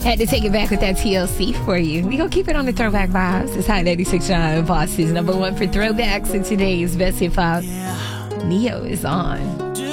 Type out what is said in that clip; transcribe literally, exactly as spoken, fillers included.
Had to take it back with that T L C for you. We gonna keep it on the throwback vibes. It's Hot ninety-six point nine, Boston's number one for throwbacks in today's Best Hip Hop. Neo is on.